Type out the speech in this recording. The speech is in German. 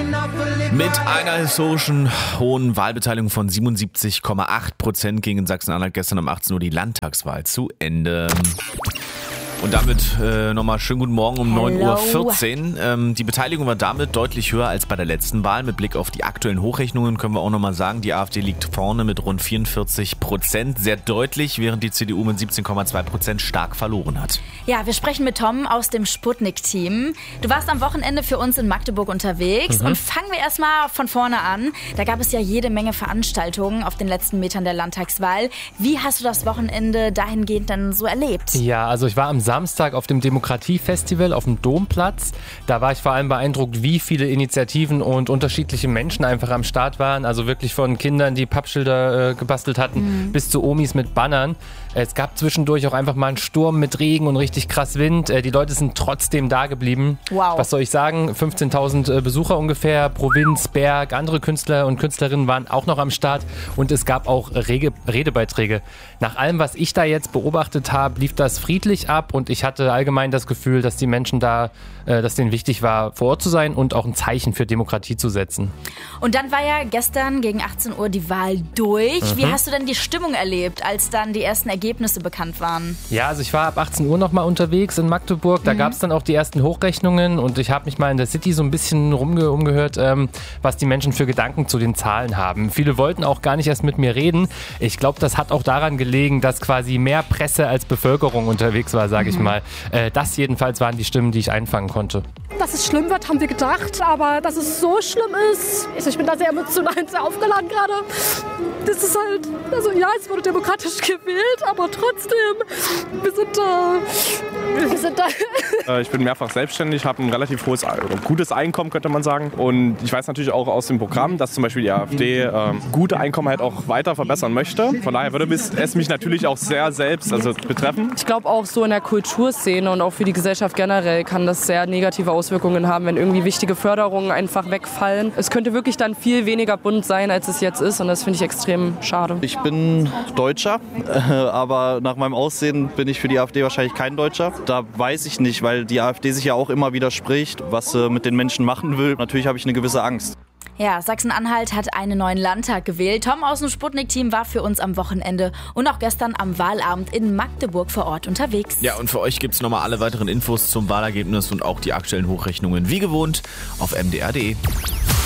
Mit einer historischen hohen Wahlbeteiligung von 77,8% ging in Sachsen-Anhalt gestern um 18 Uhr die Landtagswahl zu Ende. Und damit nochmal schönen guten Morgen um 9.14 Uhr. Die Beteiligung war damit deutlich höher als bei der letzten Wahl. Mit Blick auf die aktuellen Hochrechnungen können wir auch nochmal sagen, die AfD liegt vorne mit rund 44%, sehr deutlich, während die CDU mit 17,2% stark verloren hat. Ja, wir sprechen mit Tom aus dem Sputnik-Team. Du warst am Wochenende für uns in Magdeburg unterwegs und fangen wir erstmal von vorne an. Da gab es ja jede Menge Veranstaltungen auf den letzten Metern der Landtagswahl. Wie hast du das Wochenende dahingehend dann so erlebt? Ja, also ich war am Samstag auf dem Demokratiefestival auf dem Domplatz. Da war ich vor allem beeindruckt, wie viele Initiativen und unterschiedliche Menschen einfach am Start waren. Also wirklich von Kindern, die Pappschilder gebastelt hatten, bis zu Omis mit Bannern. Es gab zwischendurch auch einfach mal einen Sturm mit Regen und richtig krass Wind. Die Leute sind trotzdem da geblieben. Wow. Was soll ich sagen? 15.000 Besucher ungefähr, Provinz, Berg, andere Künstler und Künstlerinnen waren auch noch am Start. Und es gab auch Redebeiträge. Nach allem, was ich da jetzt beobachtet habe, lief das friedlich ab. Und ich hatte allgemein das Gefühl, dass die Menschen da, dass denen wichtig war, vor Ort zu sein und auch ein Zeichen für Demokratie zu setzen. Und dann war ja gestern gegen 18 Uhr die Wahl durch. Wie hast du denn die Stimmung erlebt, als dann die ersten Ergebnisse bekannt waren? Ja, also ich war ab 18 Uhr nochmal unterwegs in Magdeburg. Da gab es dann auch die ersten Hochrechnungen und ich habe mich mal in der City so ein bisschen umgehört, was die Menschen für Gedanken zu den Zahlen haben. Viele wollten auch gar nicht erst mit mir reden. Ich glaube, das hat auch daran gelegen, dass quasi mehr Presse als Bevölkerung unterwegs war, sage ich mal. Das jedenfalls waren die Stimmen, die ich einfangen konnte. Dass es schlimm wird, haben wir gedacht, aber dass es so schlimm ist, also ich bin da sehr emotional, sehr aufgeladen gerade. Das ist halt, also ja, es wurde demokratisch gewählt, aber trotzdem, wir sind da. Ich bin mehrfach selbstständig, habe ein relativ hohes, gutes Einkommen, könnte man sagen. Und ich weiß natürlich auch aus dem Programm, dass zum Beispiel die AfD gute Einkommen halt auch weiter verbessern möchte. Von daher würde es mich natürlich auch sehr selbst betreffen. Ich glaube auch so in der Kulturszene und auch für die Gesellschaft generell kann das sehr negative Auswirkungen haben, wenn irgendwie wichtige Förderungen einfach wegfallen. Es könnte wirklich dann viel weniger bunt sein, als es jetzt ist und das finde ich extrem schade. Ich bin Deutscher, aber nach meinem Aussehen bin ich für die AfD wahrscheinlich kein Deutscher. Da weiß ich nicht, weil die AfD sich ja auch immer widerspricht, was sie mit den Menschen machen will. Natürlich habe ich eine gewisse Angst. Ja, Sachsen-Anhalt hat einen neuen Landtag gewählt. Tom aus dem Sputnik-Team war für uns am Wochenende und auch gestern am Wahlabend in Magdeburg vor Ort unterwegs. Ja, und für euch gibt's nochmal alle weiteren Infos zum Wahlergebnis und auch die aktuellen Hochrechnungen wie gewohnt auf mdr.de.